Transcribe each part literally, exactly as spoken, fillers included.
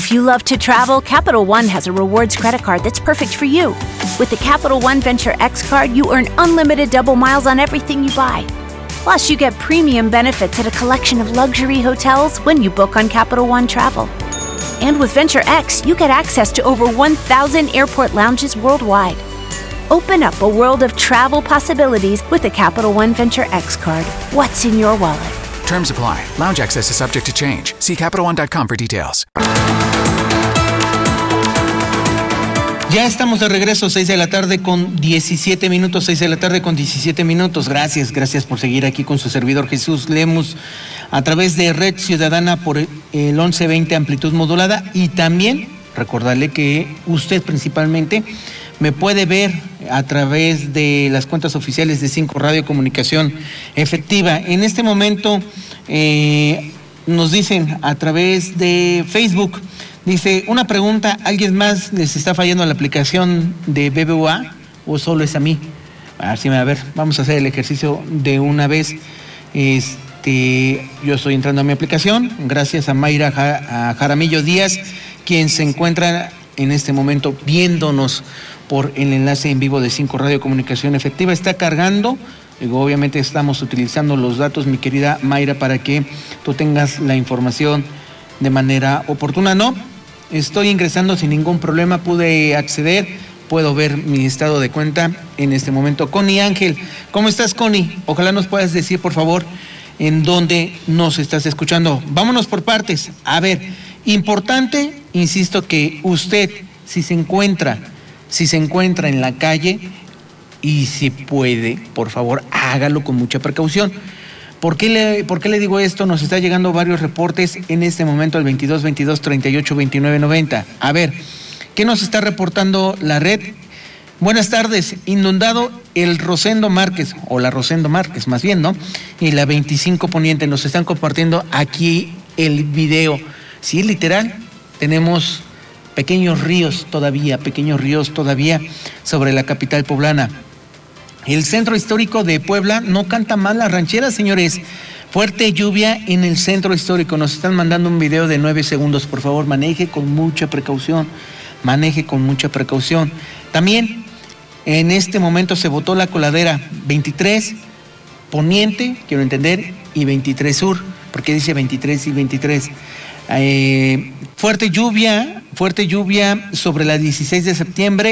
If you love to travel, Capital One has a rewards credit card that's perfect for you. With the Capital One Venture X card, you earn unlimited double miles on everything you buy. Plus, you get premium benefits at a collection of luxury hotels when you book on Capital One Travel. And with Venture X, you get access to over one thousand airport lounges worldwide. Open up a world of travel possibilities with the Capital One Venture X card. What's in your wallet? Terms apply. Lounge access is subject to change. See Capital One dot com for details. Ya estamos de regreso, seis de la tarde con diecisiete minutos, seis de la tarde con diecisiete minutos. Gracias, gracias por seguir aquí con su servidor Jesús Lemus a través de Red Ciudadana por el once veinte amplitud modulada, y también recordarle que usted principalmente me puede ver a través de las cuentas oficiales de Cinco Radio Comunicación Efectiva. En este momento eh, nos dicen a través de Facebook, dice, una pregunta, ¿alguien más les está fallando la aplicación de B B V A o solo es a mí? A ver, sí, a ver, vamos a hacer el ejercicio de una vez. Este, yo estoy entrando a mi aplicación, gracias a Mayra a Jaramillo Díaz, quien se encuentra en este momento viéndonos por el enlace en vivo de Cinco Radio Comunicación Efectiva. Está cargando, digo, obviamente estamos utilizando los datos, mi querida Mayra, para que tú tengas la información de manera oportuna. No, estoy ingresando sin ningún problema, pude acceder, puedo ver mi estado de cuenta en este momento. Connie Ángel, ¿cómo estás, Connie? Ojalá nos puedas decir, por favor, en dónde nos estás escuchando. Vámonos por partes. A ver, importante, insisto, que usted, si se encuentra, si se encuentra en la calle y si puede, por favor, hágalo con mucha precaución. ¿Por qué le, por qué le digo esto? Nos está llegando varios reportes en este momento al veintidós veintidós treinta y ocho veintinueve noventa. A ver, ¿qué nos está reportando la red? Buenas tardes, inundado el Rosendo Márquez, o la Rosendo Márquez más bien, ¿no? Y la veinticinco Poniente, nos están compartiendo aquí el video. Sí, literal, tenemos pequeños ríos todavía, pequeños ríos todavía sobre la capital poblana. El centro histórico de Puebla no canta mal las rancheras, señores. Fuerte lluvia en el centro histórico. Nos están mandando un video de nueve segundos. Por favor, maneje con mucha precaución. Maneje con mucha precaución. También en este momento se botó la coladera veintitrés Poniente, quiero entender, y veintitrés Sur. ¿Por qué dice veintitrés y veintitrés? Eh, fuerte lluvia, fuerte lluvia sobre la dieciséis de septiembre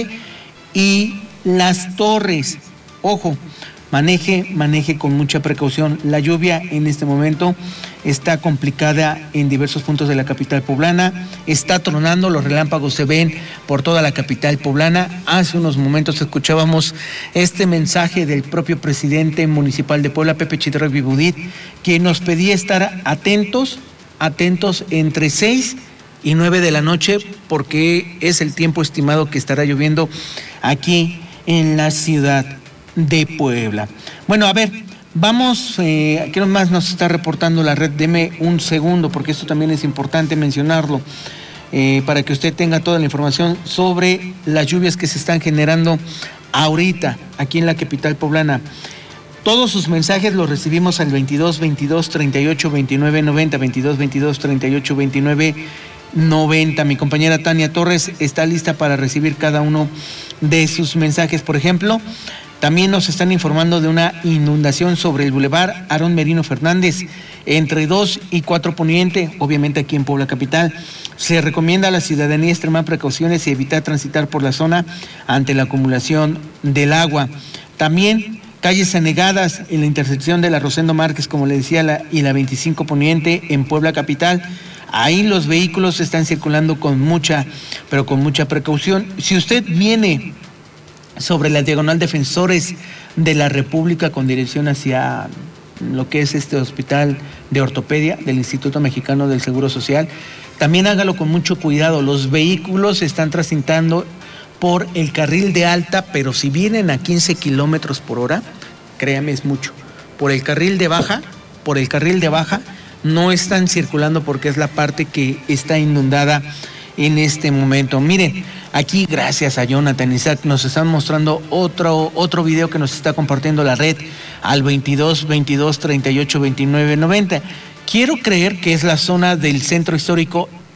y Las Torres. Ojo, maneje, maneje con mucha precaución. La lluvia en este momento está complicada en diversos puntos de la capital poblana. Está tronando, los relámpagos se ven por toda la capital poblana. Hace unos momentos escuchábamos este mensaje del propio presidente municipal de Puebla, Pepe Chidroy Vivudit, quien nos pedía estar atentos, atentos entre seis y nueve de la noche, porque es el tiempo estimado que estará lloviendo aquí en la ciudad de Puebla. Bueno, a ver, vamos, eh, ¿qué más nos está reportando la red? Deme un segundo, porque esto también es importante mencionarlo, eh, para que usted tenga toda la información sobre las lluvias que se están generando ahorita aquí en la capital poblana. Todos sus mensajes los recibimos al veintidós veintidós treinta y ocho veintinueve noventa, veintidós veintidós treinta y ocho veintinueve noventa. Mi compañera Tania Torres está lista para recibir cada uno de sus mensajes. Por ejemplo, también nos están informando de una inundación sobre el bulevar Aarón Merino Fernández, entre dos y cuatro Poniente, obviamente aquí en Puebla capital. Se recomienda a la ciudadanía extremar precauciones y evitar transitar por la zona ante la acumulación del agua. También calles anegadas en la intersección de la Rosendo Márquez, como le decía, la, y la veinticinco Poniente en Puebla capital. Ahí los vehículos están circulando con mucha, pero con mucha precaución. Si usted viene sobre la diagonal Defensores de la República con dirección hacia lo que es este hospital de ortopedia del Instituto Mexicano del Seguro Social, también hágalo con mucho cuidado. Los vehículos están transitando por el carril de alta, pero si vienen a quince kilómetros por hora, créame, es mucho. Por el carril de baja, por el carril de baja, no están circulando porque es la parte que está inundada en este momento. Miren, aquí gracias a Jonathan Isaac nos están mostrando otro, otro video que nos está compartiendo la red al veintidós veintidós treinta y ocho veintinueve noventa. Quiero creer que es la zona del centro histórico